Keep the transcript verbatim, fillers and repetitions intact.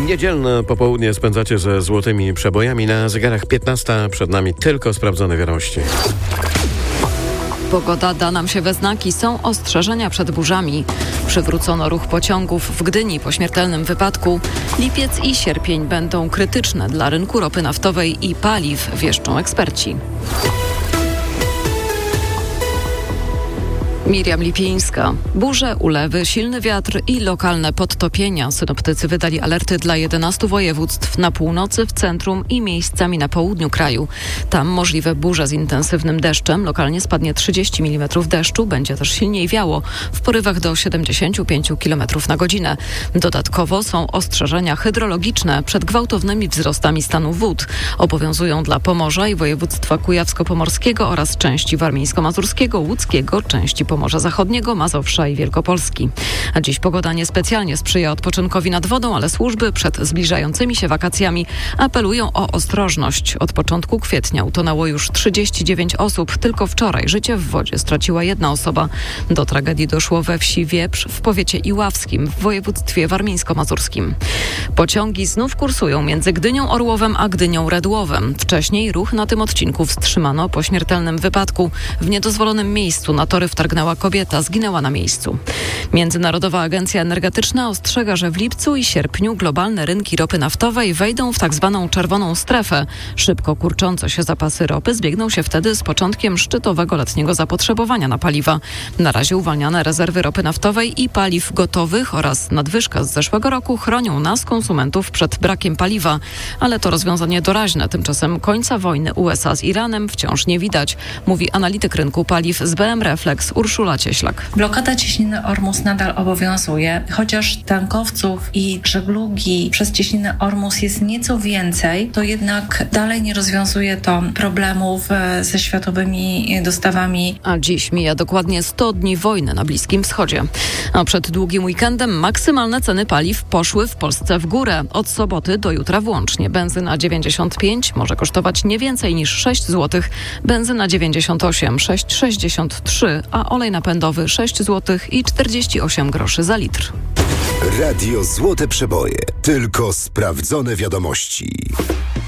Niedzielne popołudnie spędzacie ze złotymi przebojami. Na zegarach piętnasta, przed nami tylko sprawdzone wiadomości. Pogoda da nam się we znaki. Są ostrzeżenia przed burzami. Przywrócono ruch pociągów w Gdyni po śmiertelnym wypadku. Lipiec i sierpień będą krytyczne dla rynku ropy naftowej i paliw, wieszczą eksperci. Miriam Lipińska. Burze, ulewy, silny wiatr i lokalne podtopienia. Synoptycy wydali alerty dla jedenastu województw na północy, w centrum i miejscami na południu kraju. Tam możliwe burze z intensywnym deszczem. Lokalnie spadnie trzydzieści milimetrów deszczu. Będzie też silniej wiało w porywach do siedemdziesiąt pięć kilometrów na godzinę. Dodatkowo są ostrzeżenia hydrologiczne przed gwałtownymi wzrostami stanu wód. Obowiązują dla Pomorza i województwa kujawsko-pomorskiego oraz części warmińsko-mazurskiego, łódzkiego, części Pomorza Zachodniego, Mazowsza i Wielkopolski. A dziś pogoda niespecjalnie sprzyja odpoczynkowi nad wodą, ale służby przed zbliżającymi się wakacjami apelują o ostrożność. Od początku kwietnia utonęło już trzydzieści dziewięć osób. Tylko wczoraj życie w wodzie straciła jedna osoba. Do tragedii doszło we wsi Wieprz w powiecie iławskim w województwie warmińsko-mazurskim. Pociągi znów kursują między Gdynią Orłowem a Gdynią Redłowem. Wcześniej ruch na tym odcinku wstrzymano po śmiertelnym wypadku. W niedozwolonym miejscu na tory wtargnęła kobieta, zginęła na miejscu. Międzynarodowa Agencja Energetyczna ostrzega, że w lipcu i sierpniu globalne rynki ropy naftowej wejdą w tak zwaną czerwoną strefę. Szybko kurczące się zapasy ropy zbiegną się wtedy z początkiem szczytowego letniego zapotrzebowania na paliwa. Na razie uwalniane rezerwy ropy naftowej i paliw gotowych oraz nadwyżka z zeszłego roku chronią nas, konsumentów, przed brakiem paliwa. Ale to rozwiązanie doraźne. Tymczasem końca wojny U S A z Iranem wciąż nie widać, mówi analityk rynku paliw z B M Reflex Urszula Cieślak. Blokada cieśniny Ormus nadal obowiązuje, chociaż tankowców i żeglugi przez cieśninę Ormus jest nieco więcej, to jednak dalej nie rozwiązuje to problemów ze światowymi dostawami. A dziś mija dokładnie sto dni wojny na Bliskim Wschodzie. A przed długim weekendem maksymalne ceny paliw poszły w Polsce w górę. Od soboty do jutra włącznie. Benzyna dziewięćdziesiąt pięć może kosztować nie więcej niż sześć złotych, benzyna dziewięćdziesiąt osiem, sześć sześćdziesiąt trzy, a olej napędowy sześć złotych i czterdzieści osiem groszy za litr. Radio Złote Przeboje. Tylko sprawdzone wiadomości.